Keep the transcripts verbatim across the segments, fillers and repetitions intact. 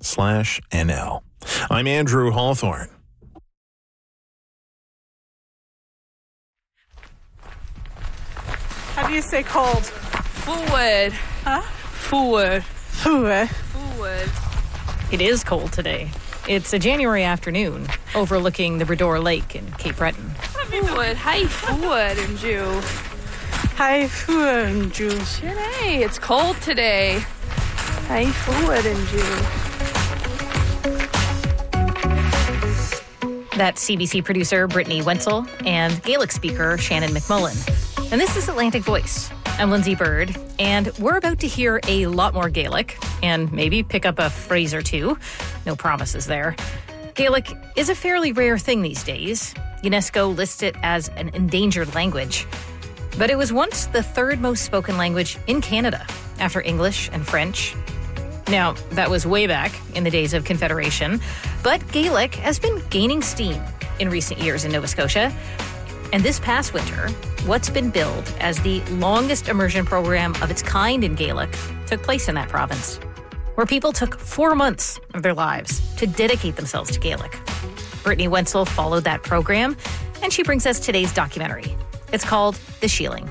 slash NL. I'm Andrew Hawthorne. How do you say cold? Forward. Huh? Forward. Forward. Forward. It is cold today. It's a January afternoon overlooking the Bredor Lake in Cape Breton. Forward. Hi, forward and Jew. Hi, forward and Jew. Hey, it's cold today. Hi, forward and Jew. That's C B C producer Brittany Wenzel and Gaelic speaker Shannon McMullen. And this is Atlantic Voice. I'm Lindsay Bird, and we're about to hear a lot more Gaelic and maybe pick up a phrase or two. No promises there. Gaelic is a fairly rare thing these days. UNESCO lists it as an endangered language. But it was once the third most spoken language in Canada, after English and French. Now, that was way back in the days of Confederation, but Gaelic has been gaining steam in recent years in Nova Scotia. And this past winter, what's been billed as the longest immersion program of its kind in Gaelic took place in that province, where people took four months of their lives to dedicate themselves to Gaelic. Brittany Wenzel followed that program, and she brings us today's documentary. It's called The Shieling.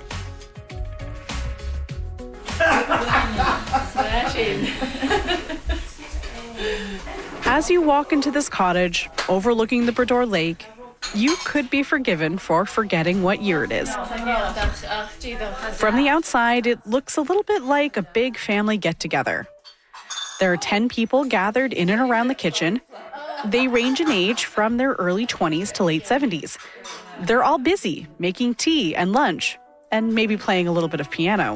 As you walk into this cottage overlooking the Bredor Lake, you could be forgiven for forgetting what year it is. From the outside, it looks a little bit like a big family get-together. There are ten people gathered in and around the kitchen. They range in age from their early twenties to late seventies. They're all busy making tea and lunch, and maybe playing a little bit of piano.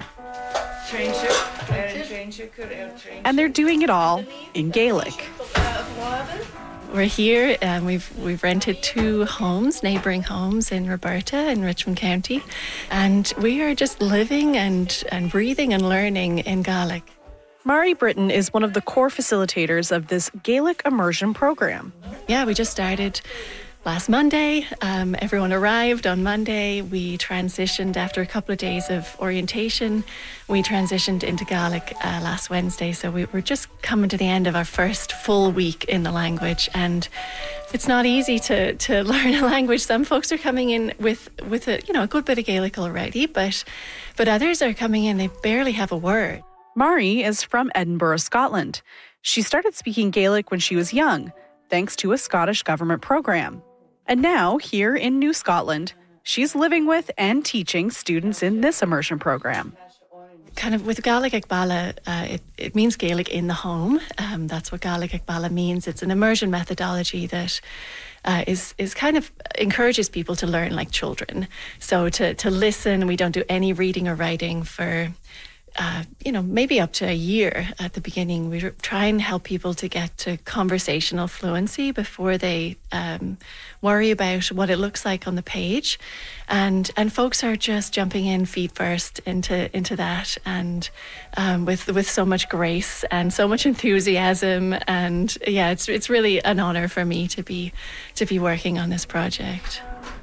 And they're doing it all in Gaelic. We're here and um, we've we've rented two homes, neighbouring homes in Roberta in Richmond County, and we are just living and, and breathing and learning in Gaelic. Mari Britton is one of the core facilitators of this Gaelic immersion program. Yeah, we just started last Monday. Um, everyone arrived on Monday. We transitioned after a couple of days of orientation. We transitioned into Gaelic uh, last Wednesday. So we were just coming to the end of our first full week in the language. And it's not easy to, to learn a language. Some folks are coming in with, with a, you know, a good bit of Gaelic already, but, but others are coming in, they barely have a word. Mari is from Edinburgh, Scotland. She started speaking Gaelic when she was young, thanks to a Scottish government program. And now, here in New Scotland, she's living with and teaching students in this immersion program. Kind of with Gaelic Ag Balla, uh, it, it means Gaelic in the home. Um, that's what Gaelic Ag Balla means. It's an immersion methodology that uh, is is kind of encourages people to learn like children. So to, to listen, we don't do any reading or writing for Uh, you know, maybe up to a year at the beginning. We try and help people to get to conversational fluency before they um, worry about what it looks like on the page. And and folks are just jumping in feet first into into that, and um, with with so much grace and so much enthusiasm. And yeah, it's it's really an honor for me to be to be working on this project.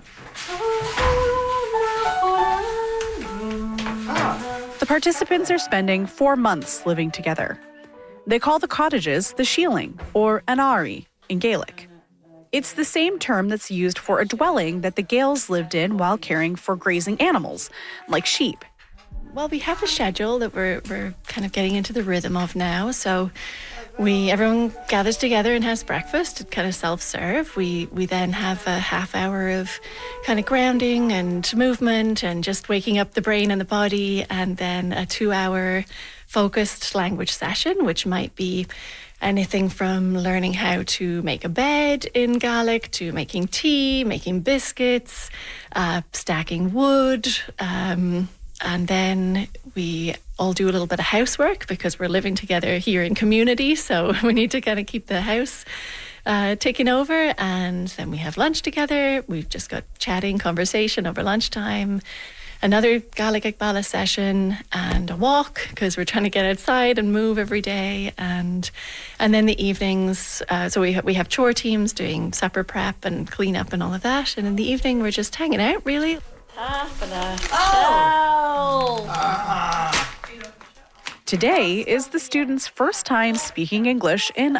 The participants are spending four months living together. They call the cottages the Shieling, or an Ari in Gaelic. It's the same term that's used for a dwelling that the Gaels lived in while caring for grazing animals, like sheep. Well, we have a schedule that we're we're kind of getting into the rhythm of now. So we everyone gathers together and has breakfast. It's kind of self-serve. We we then have a half hour of kind of grounding and movement and just waking up the brain and the body, and then a two-hour focused language session, which might be anything from learning how to make a bed in Gaelic to making tea, making biscuits, uh, stacking wood. Um, And then we all do a little bit of housework because we're living together here in community. So we need to kind of keep the house uh, taken over. And then we have lunch together. We've just got chatting, conversation over lunchtime. Another Gaelic Ag Balla session and a walk because we're trying to get outside and move every day. And and then the evenings, uh, so we, ha- we have chore teams doing supper prep and clean up and all of that. And in the evening, we're just hanging out, really. Oh! Today is the students' first time speaking English in